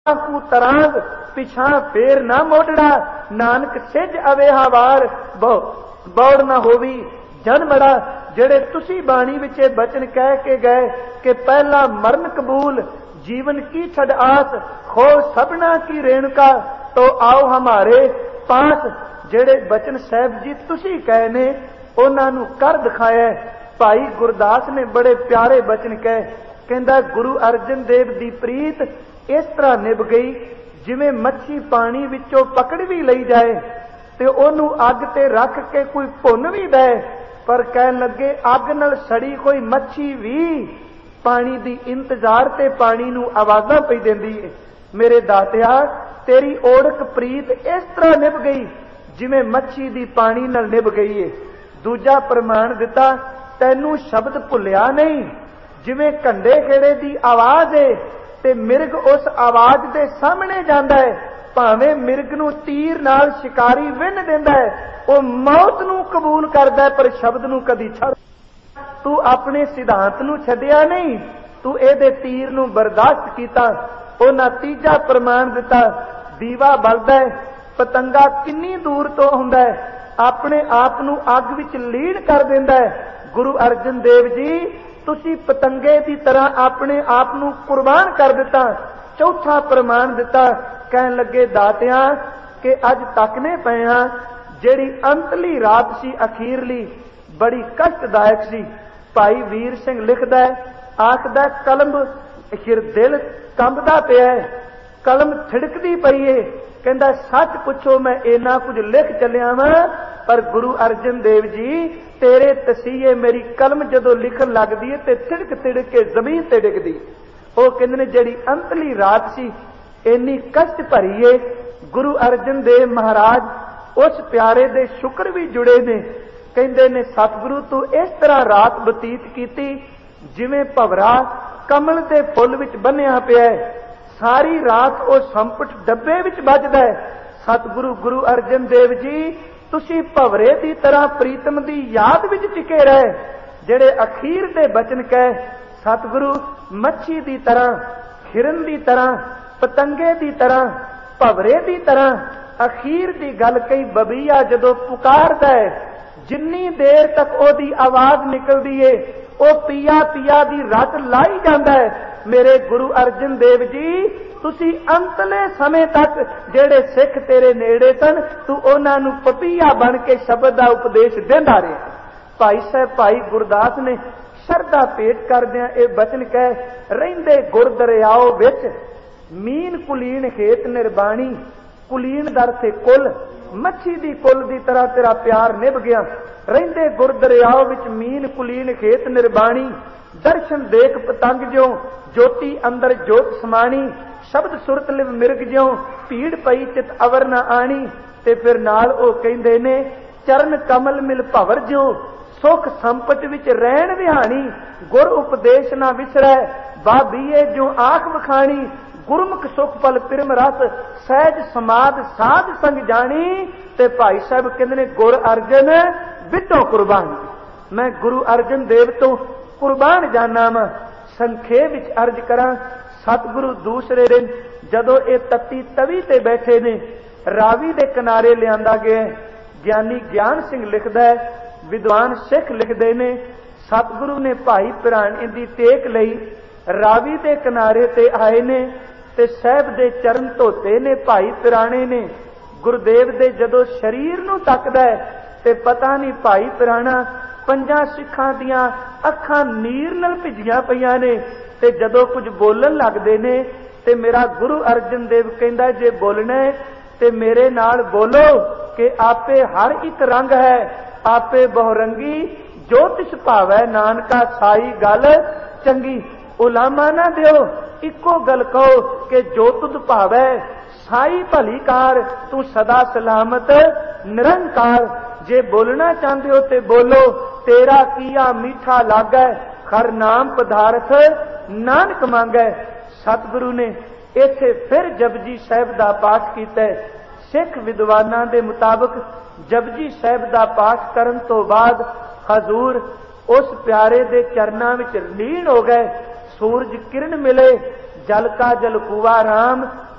तरांग पिछा फेर ना मोड़ड़ा, नानक सिज अवेहा वार बौड़ ना होवी जन बड़ा। जेड़े तुसी बाणी विचे बचन कह के गए कि पहला मरण कबूल जीवन की छड़ आस, खो सबना की रेणुका तो आओ हमारे पास। जेड़े बचन साहब जी तुसी कहे ने उन्हां नूं कर दिखाया। भाई गुरदास ने बड़े प्यारे बचन कहे, कहंदा गुरु अर्जन देव दी प्रीत इस तरह निभ गई जिवें मच्छी पानी विचों पकड़ भी लई जाए ते ओनू अग ते रख के कोई भुन भी दे, पर कहन लगे अग नाल सड़ी कोई मच्छी भी पानी दी इंतजार ते पानी नू आवाज़ां पई देंदी है। मेरे दातिया तेरी ओढ़क प्रीत इस तरह निभ गई जिवें मच्छी दी पानी नाल निभ गई है। दूजा प्रमाण दिता, तैनू शब्द भुलिया नहीं, जिवें कंडे खेड़े दी आवाज़ है ते मिर्ग उस आवाज़ दे सामने जांदा है, भावें मिर्ग नू तीर नाल शिकारी विन देंदा है, वो मौत नू कबूल करदा है पर शब्द नू कदी छड़। तू अपने सिद्धांत नू छड्डिया नहीं, तू एदे तीर नू बर्दाश्त कीता। उन्हां तीजा प्रमाण दिता, दीवा बलदा है, पतंगा किन्नी दूर तो हुंदा है, अपने आप नू अग विच लीन कर देंदा है। गुरु अर्जन देव जी तुसी पतंगे की तरह अपने आप नू कुर्बान कर दिता। चौथा प्रमाण दिता, कहन लगे दातिया कि अज तकने पे हां, जेड़ी अंतली रात सी अखीरली बड़ी कष्टदायक सी। भाई वीर सिंह लिखदा है, आखदा कलम दिल कंबदा पिया है, कलम थिड़कदी पई है, कहंदा सच पुछो मैं इन्ना कुछ लिख चलिया वां, पर गुरु अर्जन देव जी तेरे तसीहे मेरी कलम जदों लिखन लगदी है ते तिड़क तिड़क के जमीन ते डिगदी। वो कहंदे ने जेड़ी अंतली रात सी इन्नी कष्ट भरी है। गुरु अर्जन देव महाराज उस प्यारे दे शुक्र भी जुड़े ने, कहंदे ने सतगुरु तू इस तरह रात बतीत कीती जिवें भवरा कमल दे फुल विच बन्निया पिया है, सारी रात वो संपट डब्बे विच बजदा है। सतगुरु गुरु अर्जन देव जी तुसी भवरे की तरह प्रीतम की याद विच टिके रहे, जेड़े अखीर दे बचन कहे सतगुरु मच्छी की तरह, हिरन की तरह, पतंगे की तरह, भवरे की तरह अखीर की गल कई बबीया जदों पुकारदा है, जिन्नी देर तक ओदी आवाज निकलदी है वो पिया पिया दी रट लाई जांदा है। मेरे गुरु अर्जन देव जी तुसी अंतले समय तक जेड़े सिख तेरे नेड़े सन तू उन्हां नूं पपीया बन के शब्द का उपदेश देंदा रहा। भाई साहब भाई गुरदास ने शरदा पेट करदियां ये बचन कह, रहिंदे गुर दरियाओ विच मीन कुलीन खेत निर्बाणी, कुलीन दर थे कुल मच्छी दी कुल दी तरह तेरा प्यार निभ गया। रहिंदे गुर दरियाओ विच मीन कुलीन खेत निर्बाणी, दर्शन देख पतंग ज्यों ज्योति अंदर जोत समाणी, शब्द सुरत लिव मिर्ग ज्यों भीड़ पई चित अवर न आणी। ते फिर नाल ओ कहंदे ने चरण कमल मिल भवर ज्यों सुख संपत विच रहन विहाणी, गुर उपदेश ना विसरै बाबीए ज्यों आख वखाणी, गुरमुख सुख पल पिरम रस सहज समाद साध संग जानी। ते भाई साहब कहंदे ने गुर अर्जन विटो कुर्बान, मैं गुरु अर्जन देव तो कुर्बान जाना वा। संखेप विच अर्ज करां, सतगुरु दूसरे दिन जदों ये तत्ती तवी ते बैठे ने रावी दे किनारे लियांदा गया। ज्ञानी ज्ञान सिंह लिखदा है, विद्वान सिख लिखदे ने सतगुरु ने भाई पिराने दी टेक लई रावी दे किनारे ते आए ने ते साहब दे चरण धोते ने भाई पिराने ने। गुरुदेव दे जदों शरीर नूं तकदा है ते पता नहीं भाई पिराना पंजां सिखां दियां अखां नीर नाल भिजियां पईयां ने ते जदों कुछ बोलन लगदे ने ते मेरा गुरु अर्जन देव कहंदा जे बोलना है ते मेरे नाल बोलो कि आपे हर एक रंग है, आपे बहुरंगी जो तिस भावै नानका साई गल चंगी। उलामा ना दिओ इको गल कहो कि जो तुद भावै साई भली कार, तू सदा सलामत निरंकार। जे बोलना चाहते हो ते बोलो, तेरा किया मीठा लागै, खर नाम पदार्थ नानक मांगै। सतगुरु ने इत्थे फिर जपजी साहिब दा पाठ कीता। सिख विद्वानां दे मुताबिक जपजी साहिब दा पाठ करन तो बाद हजूर उस प्यारे दे चरनां विच लीन हो गए। सूरज किरण मिले, जल का जल कुआ राम,